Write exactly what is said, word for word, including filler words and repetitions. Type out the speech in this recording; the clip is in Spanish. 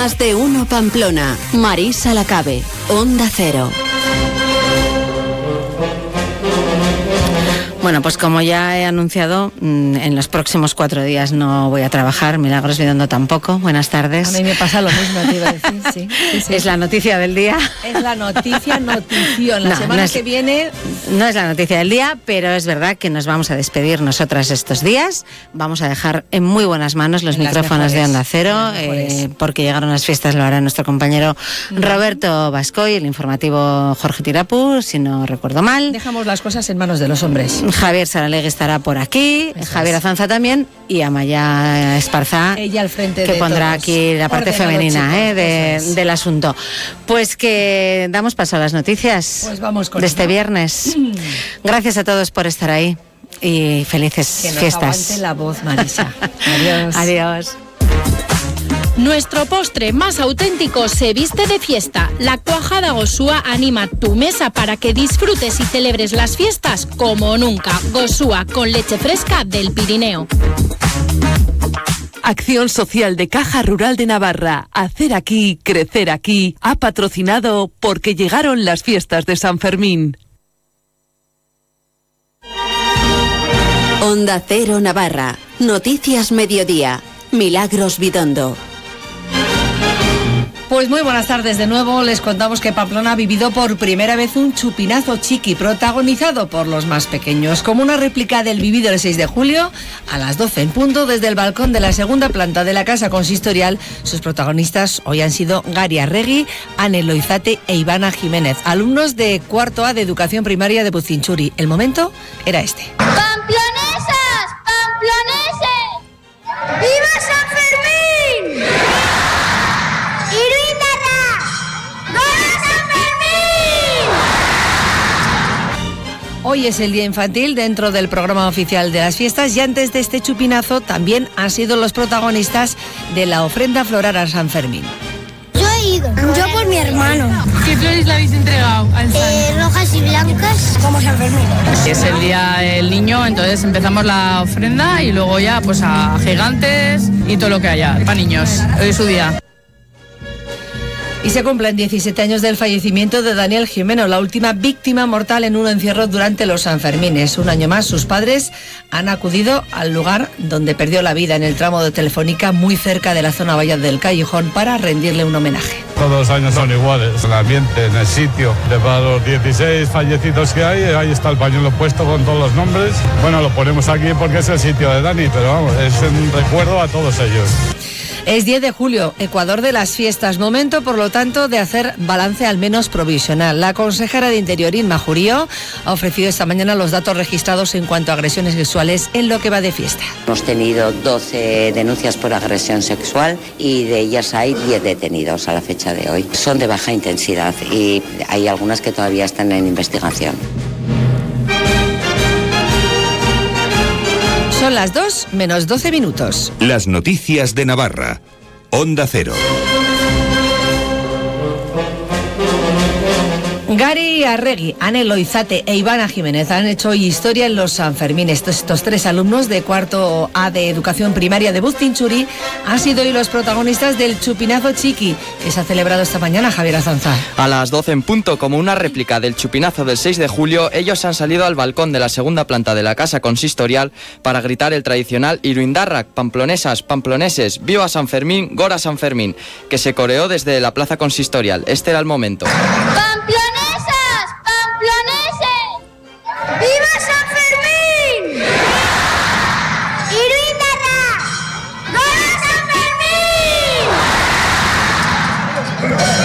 Más de Uno Pamplona. Marisa Lacabe, Onda Cero. Bueno, pues como ya he anunciado, en los próximos cuatro días no voy a trabajar. Milagros Vidondo tampoco. Buenas tardes. A mí me pasa lo mismo, te iba a decir, sí, sí, sí. Es la noticia del día. Es la noticia, notición. La no, semana no es, que viene... No es la noticia del día, pero es verdad que nos vamos a despedir nosotras estos días. Vamos a dejar en muy buenas manos los en micrófonos de Onda Cero, eh, porque llegaron las fiestas, lo hará nuestro compañero uh-huh. Roberto Bascoy, el informativo Jorge Tirapu, si no recuerdo mal. Dejamos las cosas en manos de los hombres. Javier Saralegui estará por aquí, Eso Javier es. Azanza también, y Amaya Esparza, ella al frente que de pondrá todos. Aquí la parte Ordenado, femenina chicos, eh, de, es. del asunto. Pues que damos paso a las noticias pues vamos con de este viernes. Mm. Gracias a todos por estar ahí y felices que nos fiestas. Aguante la voz, Marisa. Adiós. Adiós. Nuestro postre más auténtico se viste de fiesta. La cuajada Gosúa anima tu mesa para que disfrutes y celebres las fiestas como nunca. Gosúa con leche fresca del Pirineo. Acción Social de Caja Rural de Navarra. Hacer aquí, crecer aquí. Ha patrocinado porque llegaron las fiestas de San Fermín. Onda Cero Navarra. Noticias Mediodía. Milagros Vidondo. Pues muy buenas tardes de nuevo. Les contamos que Pamplona ha vivido por primera vez un chupinazo chiqui protagonizado por los más pequeños, como una réplica del vivido el seis de julio a las doce en punto desde el balcón de la segunda planta de la casa consistorial. Sus protagonistas hoy han sido Gari Arregui, Ane Loizate e Ivana Jiménez, alumnos de cuarto A de Educación Primaria de Bucinchuri. El momento era este. ¡Pamplonesas! ¡Pamploneses! ¡Viva San Fermín! Hoy es el Día Infantil dentro del programa oficial de las fiestas y antes de este chupinazo también han sido los protagonistas de la ofrenda floral a San Fermín. Yo he ido, yo por mi hermano. ¿Qué flores le habéis entregado al San? Eh, rojas y blancas como San Fermín. Es el Día del Niño, entonces empezamos la ofrenda y luego ya pues a gigantes y todo lo que haya para niños. Hoy es su día. Y se cumplen diecisiete años del fallecimiento de Daniel Jimeno, la última víctima mortal en un encierro durante los Sanfermines. Un año más, sus padres han acudido al lugar donde perdió la vida en el tramo de Telefónica, muy cerca de la zona valla del Callejón, para rendirle un homenaje. Todos los años son iguales, el ambiente, en el sitio. De para los dieciséis fallecidos que hay, ahí está el pañuelo puesto con todos los nombres. Bueno, lo ponemos aquí porque es el sitio de Dani, pero vamos, es un recuerdo a todos ellos. Es diez de julio, Ecuador de las fiestas, momento por lo tanto de hacer balance al menos provisional. La consejera de Interior, Inma Jurío, ha ofrecido esta mañana los datos registrados en cuanto a agresiones sexuales en lo que va de fiesta. Hemos tenido doce denuncias por agresión sexual y de ellas hay diez detenidos a la fecha de hoy. Son de baja intensidad y hay algunas que todavía están en investigación. Son las dos menos doce minutos. Las noticias de Navarra. Onda Cero. Gari Arregui, Ane Loizate e Ivana Jiménez han hecho historia en los Sanfermines. Estos, estos tres alumnos de cuarto A de Educación Primaria de Bucinchuri han sido hoy los protagonistas del Chupinazo Chiqui, que se ha celebrado esta mañana, Javier Azanza. A las doce en punto, como una réplica del Chupinazo del seis de julio, ellos han salido al balcón de la segunda planta de la casa consistorial para gritar el tradicional Iruindarrak, pamplonesas, pamploneses, viva San Fermín, gora San Fermín, que se coreó desde la plaza consistorial. Este era el momento. ¡Pamplonesas! ¡Pamploneses! ¡Viva San Fermín! ¡Iruindarrak! ¡Gora San Fermín!